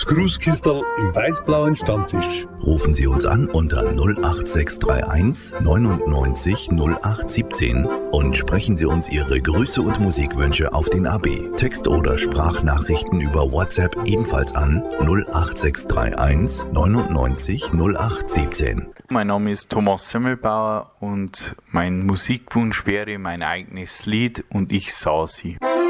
Das Grußkistel im weiß-blauen Stammtisch. Rufen Sie uns an unter 08631 99 0817 und sprechen Sie uns Ihre Grüße und Musikwünsche auf den AB. Text- oder Sprachnachrichten über WhatsApp ebenfalls an 08631 99 0817. Mein Name ist Thomas Semmelbauer und mein Musikwunsch wäre mein eigenes Lied und ich sah sie.